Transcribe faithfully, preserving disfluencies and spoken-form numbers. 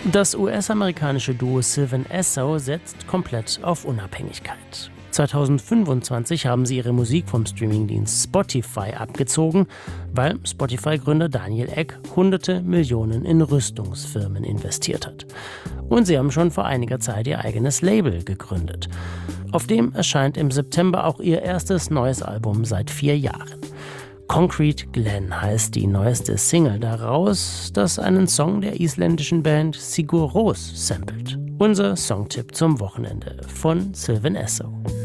Das U S-amerikanishe Duo Sylvan Esso setzt komplett auf Unabhängigkeit. zweitausendfünfundzwanzig haben sie ihre Musik vom Streamingdienst Spotify abgezogen, weil Spotify-Gründer Daniel Ek hunderte Millionen in Rüstungsfirmen investiert hat. Und sie haben schon vor einiger Zeit ihr eigenes Label gegründet. Auf dem erscheint im September auch ihr erstes neues Album seit vier Jahren. Concrete Glen heißt die neueste Single daraus, das einen Song der isländischen Band Sigur Rós samplet. Unser Songtipp zum Wochenende von Sylvan Esso.